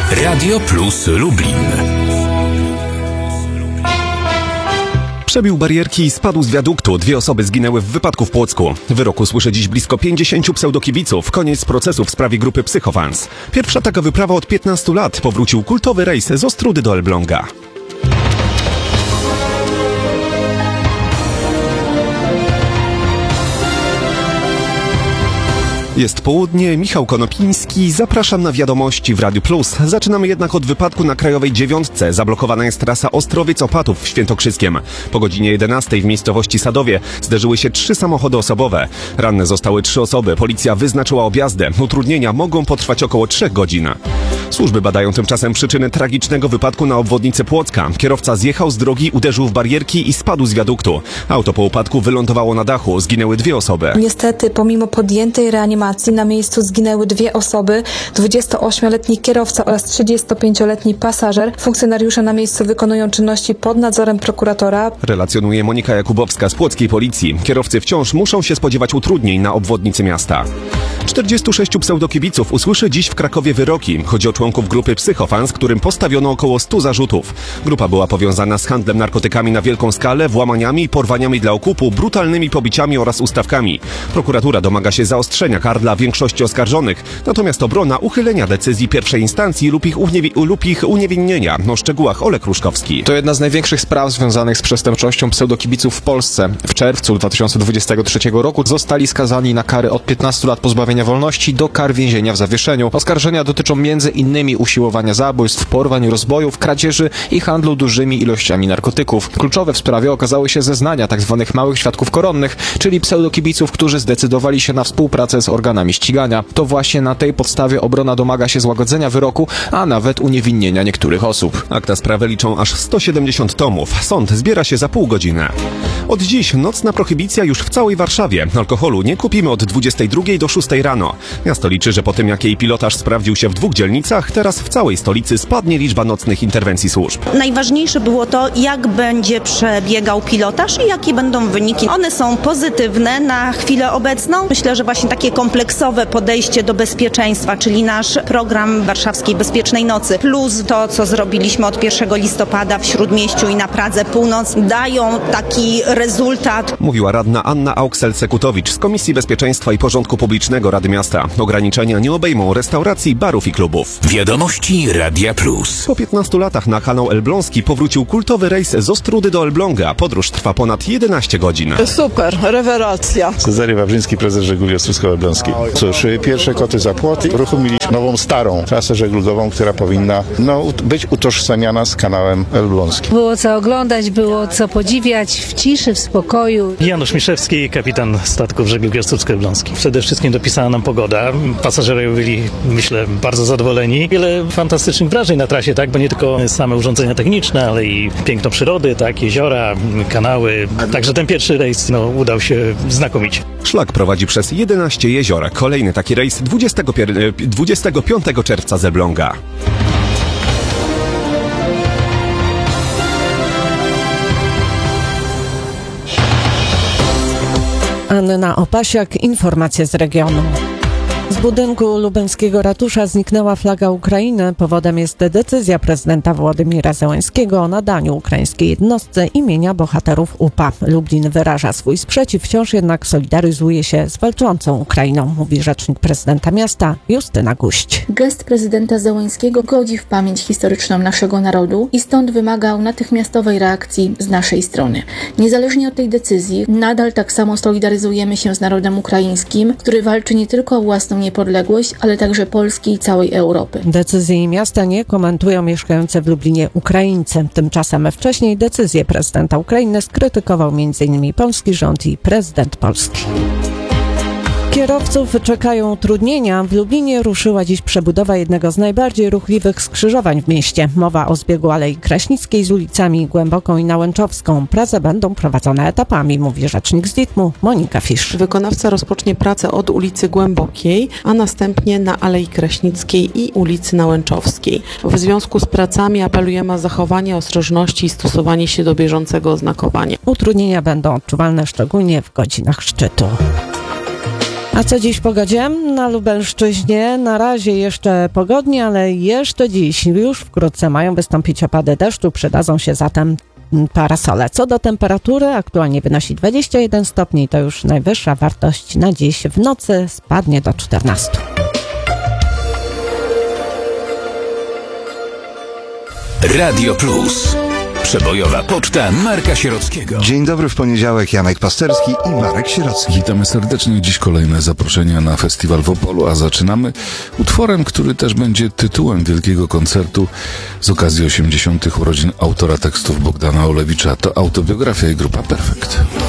Radio Plus Lublin. Przebił barierki i spadł z wiaduktu. 2 osoby zginęły w wypadku w Płocku. Wyrok usłyszy dziś blisko 50 pseudokibiców. Koniec procesu w sprawie grupy Psychofans. Pierwsza taka wyprawa od 15 lat. Powrócił kultowy rejs z Ostródy do Elbląga. Jest południe, Michał Konopiński, zapraszam na wiadomości w Radiu Plus. Zaczynamy jednak od wypadku na Krajowej 9. Zablokowana jest trasa Ostrowiec-Opatów w Świętokrzyskiem. Po godzinie 11 w miejscowości Sadowie zderzyły się 3 samochody osobowe. Ranne zostały 3 osoby. Policja wyznaczyła objazdę. Utrudnienia mogą potrwać około 3 godzin. Służby badają tymczasem przyczyny tragicznego wypadku na obwodnicy Płocka. Kierowca zjechał z drogi, uderzył w barierki i spadł z wiaduktu. Auto po upadku wylądowało na dachu. Zginęły 2 osoby. Niestety, pomimo podjętej reanimacji na miejscu zginęły 2 osoby, 28-letni kierowca oraz 35-letni pasażer. Funkcjonariusze na miejscu wykonują czynności pod nadzorem prokuratora. Relacjonuje Monika Jakubowska z płockiej policji. Kierowcy wciąż muszą się spodziewać utrudnień na obwodnicy miasta. 46 pseudokibiców usłyszy dziś w Krakowie wyroki. Chodzi o członków grupy Psychofans, którym postawiono około 100 zarzutów. Grupa była powiązana z handlem narkotykami na wielką skalę, włamaniami, porwaniami dla okupu, brutalnymi pobiciami oraz ustawkami. Prokuratura domaga się zaostrzenia kar dla większości oskarżonych, natomiast obrona uchylenia decyzji pierwszej instancji lub ich uniewinnienia. O szczegółach Olek Ruszkowski. To jedna z największych spraw związanych z przestępczością pseudokibiców w Polsce. W czerwcu 2023 roku zostali skazani na kary od 15 lat pozbawienia wolności do kar więzienia w zawieszeniu. Oskarżenia dotyczą m.in. usiłowania zabójstw, porwań, rozbojów, kradzieży i handlu dużymi ilościami narkotyków. Kluczowe w sprawie okazały się zeznania tzw. małych świadków koronnych, czyli pseudokibiców, którzy zdecydowali się na współpracę z organami ścigania. To właśnie na tej podstawie obrona domaga się złagodzenia wyroku, a nawet uniewinnienia niektórych osób. Akta sprawy liczą aż 170 tomów. Sąd zbiera się za pół godziny. Od dziś nocna prohibicja już w całej Warszawie. Alkoholu nie kupimy od 22 do 6 rano. Miasto liczy, że po tym jak jej pilotaż sprawdził się w 2 dzielnicach, teraz w całej stolicy spadnie liczba nocnych interwencji służb. Najważniejsze było to, jak będzie przebiegał pilotaż i jakie będą wyniki. One są pozytywne na chwilę obecną. Myślę, że właśnie takie kompleksowe podejście do bezpieczeństwa, czyli nasz program Warszawskiej Bezpiecznej Nocy, plus to, co zrobiliśmy od 1 listopada w Śródmieściu i na Pradze Północ, dają taki rezultat. Mówiła radna Anna Auksel-Sekutowicz z Komisji Bezpieczeństwa i Porządku Publicznego Rady Miasta. Ograniczenia nie obejmą restauracji, barów i klubów. Wiadomości Radia Plus. Po 15 latach na kanał elbląski powrócił kultowy rejs z Ostródy do Elbląga. Podróż trwa ponad 11 godzin. Super, rewelacja. Cezary Wawrzyński, prezes żeglugi Ostrówsko-Elbląskiej. Cóż, pierwsze koty za płot. Uruchomiliśmy nową, starą trasę żeglugową, która powinna być utożsamiana z kanałem elbląskim. Było co oglądać, było co podziwiać w ciszy, w spokoju. Janusz Miszewski, kapitan statków żeglugi Ostrówko-Elbląskiej. Przede wszystkim dopisała nam pogoda. Pasażerowie byli, myślę, bardzo zadowoleni. Wiele fantastycznych wrażeń na trasie, tak, bo nie tylko same urządzenia techniczne, ale i piękno przyrody, tak, jeziora, kanały. Także ten pierwszy rejs udał się znakomicie. Szlak prowadzi przez 11 jezior. Kolejny taki rejs 25 czerwca z Elbląga. Anna Opasiak, informacje z regionu. Z budynku lubelskiego ratusza zniknęła flaga Ukrainy. Powodem jest decyzja prezydenta Władimira Zełenskiego o nadaniu ukraińskiej jednostce imienia bohaterów UPA. Lublin wyraża swój sprzeciw, wciąż jednak solidaryzuje się z walczącą Ukrainą, mówi rzecznik prezydenta miasta Justyna Guść. Gest prezydenta Zełenskiego godzi w pamięć historyczną naszego narodu i stąd wymagał natychmiastowej reakcji z naszej strony. Niezależnie od tej decyzji, nadal tak samo solidaryzujemy się z narodem ukraińskim, który walczy nie tylko o własną niepodległość, ale także Polski i całej Europy. Decyzji miasta nie komentują mieszkający w Lublinie Ukraińcy. Tymczasem wcześniej decyzję prezydenta Ukrainy skrytykował m.in. polski rząd i prezydent Polski. Kierowców czekają utrudnienia. W Lublinie ruszyła dziś przebudowa jednego z najbardziej ruchliwych skrzyżowań w mieście. Mowa o zbiegu Alei Kraśnickiej z ulicami Głęboką i Nałęczowską. Prace będą prowadzone etapami, mówi rzecznik z DITM-u Monika Fisz. Wykonawca rozpocznie pracę od ulicy Głębokiej, a następnie na Alei Kraśnickiej i ulicy Nałęczowskiej. W związku z pracami apelujemy o zachowanie ostrożności i stosowanie się do bieżącego oznakowania. Utrudnienia będą odczuwalne szczególnie w godzinach szczytu. A co dziś w pogodzie? Na Lubelszczyźnie na razie jeszcze pogodnie, ale jeszcze dziś, już wkrótce mają wystąpić opady deszczu, przydadzą się zatem parasole. Co do temperatury, aktualnie wynosi 21 stopni, to już najwyższa wartość na dziś. W nocy spadnie do 14. Radio Plus. Przebojowa poczta Marka Sierockiego. Dzień dobry, w poniedziałek Janek Pasterski i Marek Sierocki. Witamy serdecznie. Dziś kolejne zaproszenia na festiwal w Opolu, a zaczynamy utworem, który też będzie tytułem wielkiego koncertu z okazji 80. urodzin autora tekstów Bogdana Olewicza. To autobiografia i grupa Perfekt.